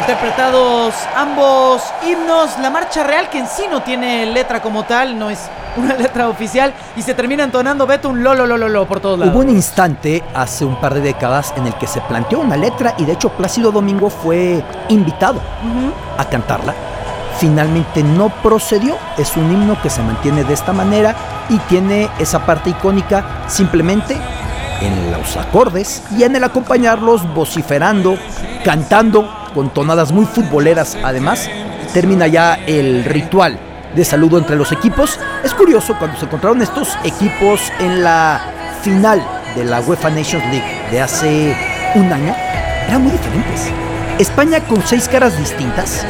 interpretados ambos himnos, la marcha real, que en sí no tiene letra como tal, no es una letra oficial, y se termina entonando, Beto, un lo por todos lados. Hubo un instante hace un par de décadas en el que se planteó una letra y de hecho Plácido Domingo fue invitado a cantarla. Finalmente no procedió, es un himno que se mantiene de esta manera y tiene esa parte icónica simplemente en los acordes y en el acompañarlos vociferando, cantando con tonadas muy futboleras. Además, termina ya el ritual de saludo entre los equipos. Es curioso, cuando se encontraron estos equipos en la final de la UEFA Nations League de hace un año, eran muy diferentes. España con 6 caras distintas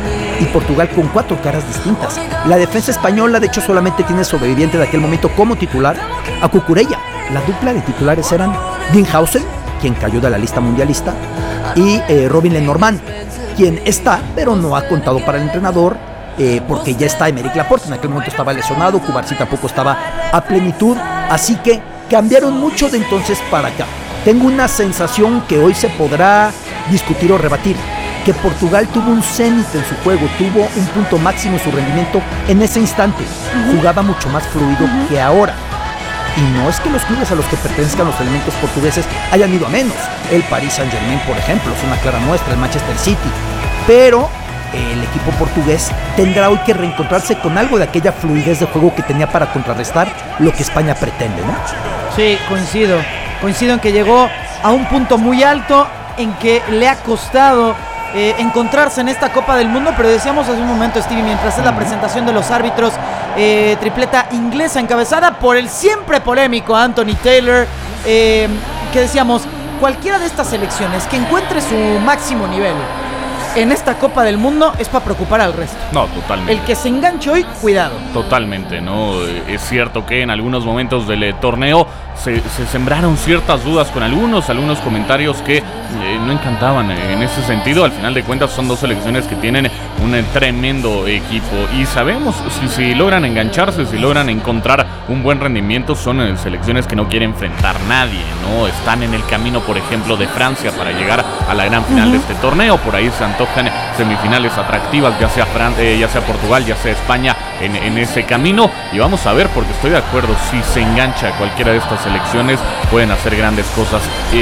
y Portugal con 4 caras distintas. La defensa española, de hecho, solamente tiene sobreviviente de aquel momento como titular a Cucurella. La dupla de titulares eran Dinhausen, quien cayó de la lista mundialista, y Robin Lenormand, quien está, pero no ha contado para el entrenador, porque ya está Aymeric Laporte. En aquel momento estaba lesionado, Cubarsí tampoco estaba a plenitud, así que cambiaron mucho de entonces para acá. Tengo una sensación que hoy se podrá discutir o rebatir, que Portugal tuvo un cenit en su juego, tuvo un punto máximo en su rendimiento en ese instante, jugaba mucho más fluido que ahora. Y no es que los clubes a los que pertenezcan los elementos portugueses hayan ido a menos. El Paris Saint-Germain, por ejemplo, es una clara muestra, el Manchester City. Pero el equipo portugués tendrá hoy que reencontrarse con algo de aquella fluidez de juego que tenía para contrarrestar lo que España pretende, ¿no? Sí, coincido en que llegó a un punto muy alto, en que le ha costado encontrarse en esta Copa del Mundo, pero decíamos hace un momento, Stevie, mientras es la presentación de los árbitros, tripleta inglesa encabezada por el siempre polémico Anthony Taylor, que decíamos, cualquiera de estas selecciones que encuentre su máximo nivel en esta Copa del Mundo es para preocupar al resto. No, totalmente. El que se enganche hoy, cuidado. Totalmente, ¿no? Es cierto que en algunos momentos del torneo se sembraron ciertas dudas con algunos comentarios que no encantaban en ese sentido. Al final de cuentas son dos selecciones que tienen un tremendo equipo y sabemos si logran engancharse, si logran encontrar un buen rendimiento, son selecciones que no quieren enfrentar a nadie, ¿no? Están en el camino, por ejemplo, de Francia para llegar a la gran final de este torneo. Por ahí se antojan semifinales atractivas, ya sea Portugal, ya sea España en ese camino, y vamos a ver, porque estoy de acuerdo, si se engancha cualquiera de estas selecciones pueden hacer grandes cosas.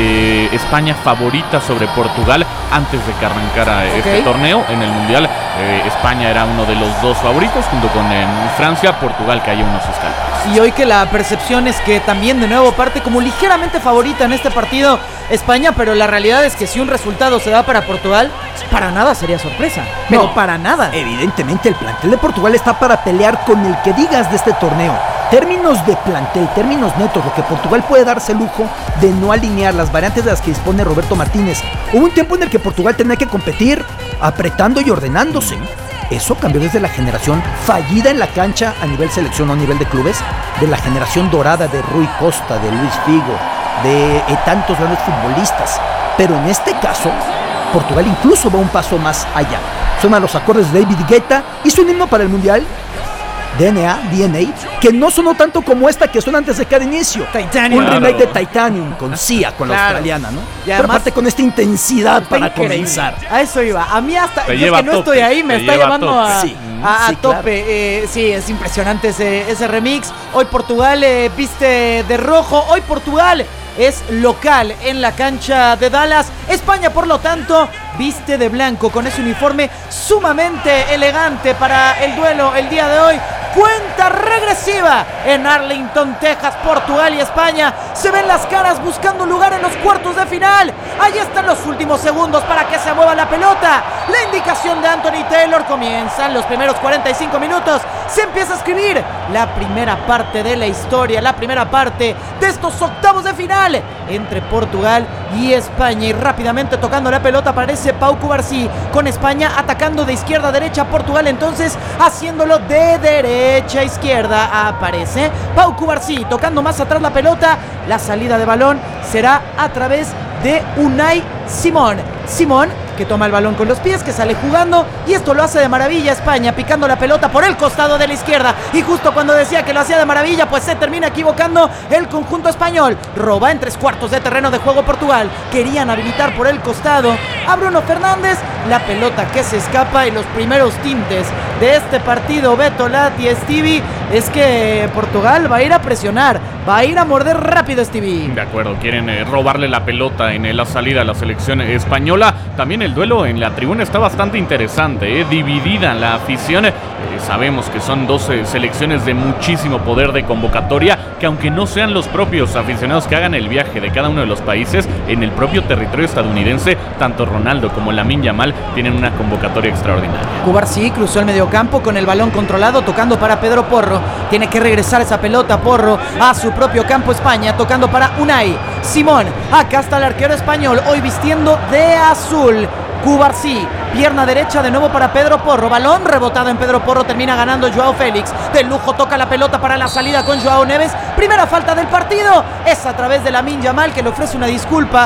España favorita sobre Portugal antes de que arrancara este torneo en el Mundial. España era uno de los dos favoritos junto con Francia. Portugal cayó unos escalones. Y hoy que la percepción es que también de nuevo parte como ligeramente favorita en este partido España, pero la realidad es que si un resultado se da para Portugal, para nada sería sorpresa, pero no, para nada. Evidentemente el plantel de Portugal está para pelear con el que digas de este torneo. Términos de plantel, términos netos, lo que Portugal puede darse el lujo de no alinear las variantes de las que dispone Roberto Martínez. Hubo un tiempo en el que Portugal tenía que competir apretando y ordenándose. Eso cambió desde la generación fallida en la cancha a nivel selección o a nivel de clubes, de la generación dorada de Rui Costa, de Luis Figo, de tantos grandes futbolistas. Pero en este caso, Portugal incluso va un paso más allá. Suena los acordes de David Guetta, hizo un himno para el Mundial, DNA, que no sonó tanto como esta que suena antes de cada inicio. Titanium. Un remake de Titanium con Sia, con la australiana, ¿no? Y además, pero aparte con esta intensidad para comenzar. A eso iba. A mí hasta, yo que no estoy ahí, me está llevando a tope. Claro. Sí, es impresionante ese remix. Hoy Portugal viste de rojo. Hoy Portugal es local en la cancha de Dallas. España, por lo tanto, viste de blanco con ese uniforme sumamente elegante para el duelo el día de hoy. Cuenta regresiva en Arlington, Texas. Portugal y España se ven las caras buscando un lugar en los cuartos de final. Ahí están los últimos segundos para que se mueva la pelota. La indicación de Anthony Taylor. Comienzan los primeros 45 minutos. Se empieza a escribir la primera parte de la historia, la primera parte de estos octavos de final entre Portugal y España. Y rápidamente tocando la pelota aparece Pau Cubarsí, con España atacando de izquierda a derecha. Portugal entonces haciéndolo de derecha a izquierda. Aparece Pau Cubarsí tocando más atrás la pelota. La salida de balón será a través de Unai Simón. Simón, que toma el balón con los pies, que sale jugando, y esto lo hace de maravilla España, picando la pelota por el costado de la izquierda. Y justo cuando decía que lo hacía de maravilla, pues se termina equivocando el conjunto español. Roba en 3/4 de terreno de juego Portugal. Querían habilitar por el costado a Bruno Fernández. La pelota que se escapa y los primeros tintes de este partido, Beto, Lati, Stevie, es que Portugal va a ir a presionar, va a ir a morder rápido, Stevie. De acuerdo, quieren robarle la pelota en la salida a la selección española. También el duelo en la tribuna está bastante interesante, dividida la afición. Sabemos que son dos selecciones de muchísimo poder de convocatoria, que aunque no sean los propios aficionados que hagan el viaje de cada uno de los países, en el propio territorio estadounidense, tanto Ronaldo como Lamine Yamal tienen una convocatoria extraordinaria. Cubarsí cruzó el mediocampo con el balón controlado, tocando para Pedro Porro. Tiene que regresar esa pelota Porro a su propio campo. España tocando para Unai Simón. Acá está el arquero español, hoy vistiendo de azul. Cubarsí, pierna derecha de nuevo para Pedro Porro, balón rebotado en Pedro Porro, termina ganando Joao Félix, de lujo toca la pelota para la salida con Joao Neves, primera falta del partido, es a través de Lamine Yamal, que le ofrece una disculpa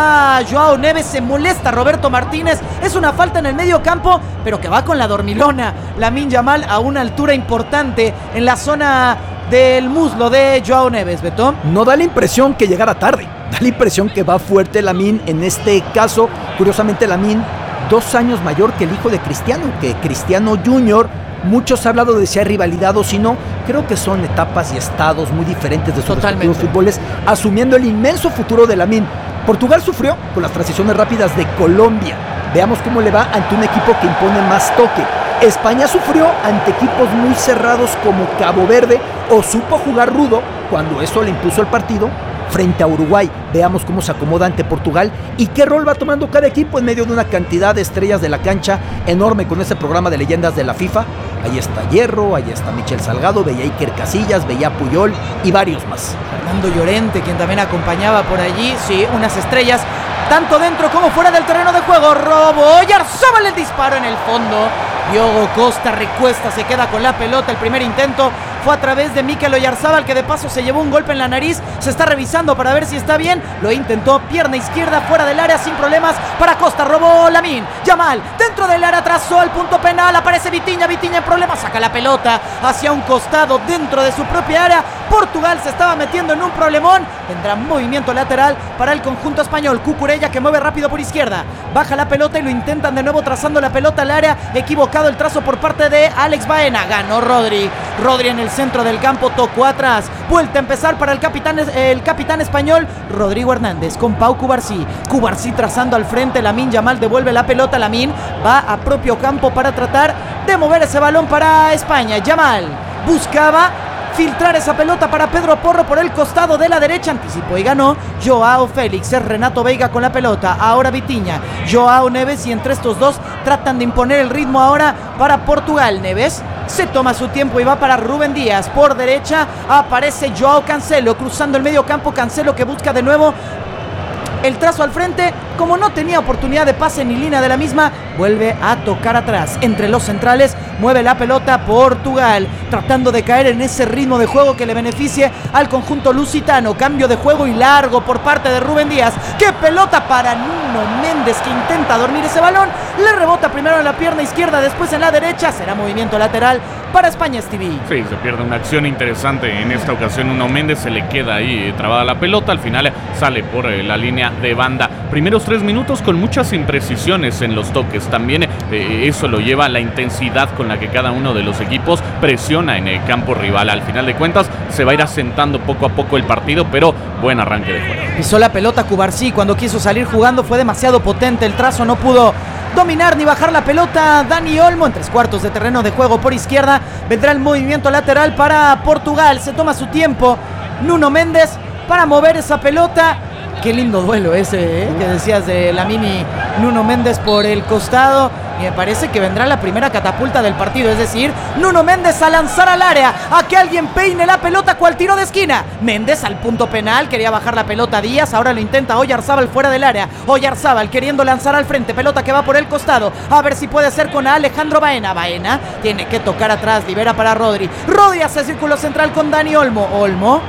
a Joao Neves, se molesta Roberto Martínez, es una falta en el medio campo, pero que va con la dormilona, Lamine Yamal a una altura importante en la zona del muslo de Joao Neves, Beto. No da la impresión que llegara tarde, da la impresión que va fuerte Lamine en este caso. Curiosamente Lamine 2 años mayor que el hijo de Cristiano, que Cristiano Junior. Muchos han hablado de si hay rivalidad o si no. Creo que son etapas y estados muy diferentes de sus respectivos fútboles, asumiendo el inmenso futuro de Lamine. Portugal sufrió con las transiciones rápidas de Colombia. Veamos cómo le va ante un equipo que impone más toque. España sufrió ante equipos muy cerrados como Cabo Verde, o supo jugar rudo cuando eso le impuso el partido frente a Uruguay. Veamos cómo se acomoda ante Portugal y qué rol va tomando cada equipo en medio de una cantidad de estrellas de la cancha enorme con ese programa de leyendas de la FIFA. Ahí está Hierro, ahí está Michel Salgado, veía Iker Casillas, veía Puyol y varios más. Fernando Llorente, quien también acompañaba por allí, sí, unas estrellas, tanto dentro como fuera del terreno de juego. Robo, Oyarzabal, el disparo en el fondo. Diogo Costa recuesta, se queda con la pelota. El primer intento fue a través de Mikel Oyarzabal, que de paso se llevó un golpe en la nariz. Se está revisando para ver si está bien. Lo intentó, pierna izquierda fuera del área sin problemas para Costa. Robó Lamine Yamal dentro del área, trazó al punto penal. Aparece Vitinha en problemas, saca la pelota hacia un costado dentro de su propia área. Portugal se estaba metiendo en un problemón. Tendrá movimiento lateral para el conjunto español. Cucurella, que mueve rápido por izquierda, baja la pelota y lo intentan de nuevo trazando la pelota al área. Equivocado el trazo por parte de Alex Baena. Ganó Rodri en el centro del campo, tocó atrás. Vuelta a empezar para el capitán español Rodrigo Hernández con Pau Cubarsí trazando al frente. Lamine Yamal devuelve la pelota. Lamine va a propio campo para tratar de mover ese balón para España. Yamal buscaba filtrar esa pelota para Pedro Porro por el costado de la derecha, anticipó y ganó Joao Félix. Es Renato Veiga con la pelota, ahora Vitinha, Joao Neves, y entre estos dos tratan de imponer el ritmo ahora para Portugal. Neves se toma su tiempo y va para Rúben Díaz, por derecha aparece Joao Cancelo cruzando el medio campo. Cancelo, que busca de nuevo el trazo al frente, como no tenía oportunidad de pase ni línea de la misma, vuelve a tocar atrás. Entre los centrales mueve la pelota Portugal, tratando de caer en ese ritmo de juego que le beneficie al conjunto lusitano. Cambio de juego y largo por parte de Rúben Díaz. ¡Qué pelota para Nuno Méndez, que intenta dormir ese balón! Le rebota primero en la pierna izquierda, después en la derecha. Será movimiento lateral para España, Stevie. Sí, se pierde una acción interesante en esta ocasión. Nuno Méndez se le queda ahí trabada la pelota. Al final sale por la línea de banda. Primeros 3 minutos con muchas imprecisiones en los toques. También eso lo lleva a la intensidad con la que cada uno de los equipos presiona en el campo rival. Al final de cuentas se va a ir asentando poco a poco el partido, pero buen arranque de juego. Pisó la pelota Cubarsí cuando quiso salir jugando, fue demasiado potente el trazo, no pudo dominar ni bajar la pelota Dani Olmo. En 3/4 de terreno de juego por izquierda vendrá el movimiento lateral para Portugal. Se toma su tiempo Nuno Méndez para mover esa pelota. Qué lindo duelo ese, que decías de Lamine y Nuno Méndez por el costado. Y me parece que vendrá la primera catapulta del partido, es decir, Nuno Méndez a lanzar al área, a que alguien peine la pelota cual tiro de esquina. Méndez al punto penal, quería bajar la pelota a Díaz, ahora lo intenta Oyarzabal fuera del área. Oyarzabal queriendo lanzar al frente, pelota que va por el costado, a ver si puede ser con Alejandro Baena. Baena tiene que tocar atrás, libera para Rodri. Rodri hace círculo central con Dani Olmo. Olmo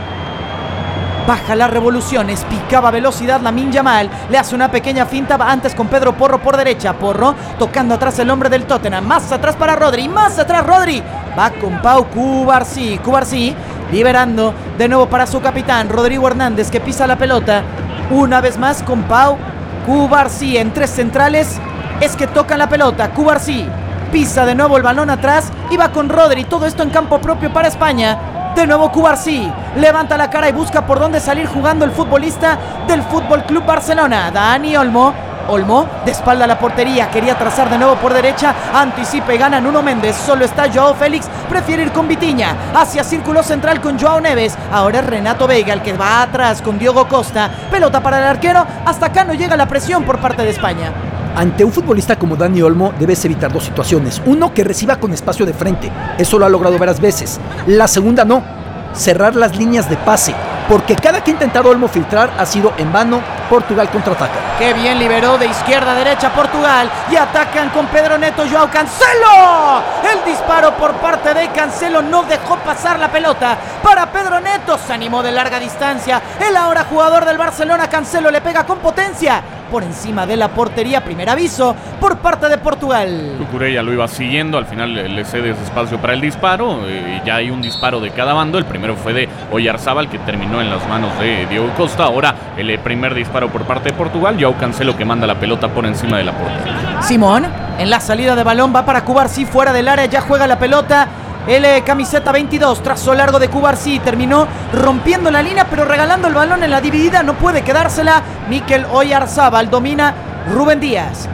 baja las revoluciones, picaba velocidad Lamine Yamal, le hace una pequeña finta antes con Pedro Porro por derecha. Porro tocando atrás el hombre del Tottenham, más atrás para Rodri, más atrás Rodri, va con Pau Cubarsí liberando de nuevo para su capitán Rodrigo Hernández, que pisa la pelota una vez más con Pau Cubarsí en 3 centrales. Es que tocan la pelota. Cubarsí pisa de nuevo el balón atrás y va con Rodri. Todo esto en campo propio para España. De nuevo Cubarsí levanta la cara y busca por dónde salir jugando el futbolista del FC Barcelona. Dani Olmo de espalda a la portería, quería trazar de nuevo por derecha, anticipa y gana Nuno Méndez, solo está Joao Félix, prefiere ir con Vitinha, hacia círculo central con Joao Neves, ahora es Renato Veiga el que va atrás con Diogo Costa, pelota para el arquero, hasta acá no llega la presión por parte de España. Ante un futbolista como Dani Olmo debes evitar 2 situaciones. Uno, que reciba con espacio de frente, eso lo ha logrado varias veces. La segunda, no, cerrar las líneas de pase, porque cada que ha intentado Olmo filtrar ha sido en vano. Portugal contraataca. Qué bien liberó de izquierda a derecha Portugal y atacan con Pedro Neto. Joao Cancelo, el disparo por parte de Cancelo no dejó pasar la pelota para Pedro Neto, se animó de larga distancia, el ahora jugador del Barcelona. Cancelo le pega con potencia por encima de la portería, primer aviso por parte de Portugal. Cucurella lo iba siguiendo, al final le cede ese espacio para el disparo, ya hay un disparo de cada bando, el primero fue de Oyarzábal que terminó en las manos de Diogo Costa, ahora el primer disparo por parte de Portugal, Joao Cancelo que manda la pelota por encima de la portería. Simón, en la salida de balón va para Cubarsí, fuera del área, ya juega la pelota. El camiseta 22, trazo largo de Cubarsí, terminó rompiendo la línea, pero regalando el balón en la dividida, no puede quedársela. Mikel Oyarzábal domina Rubén Díaz.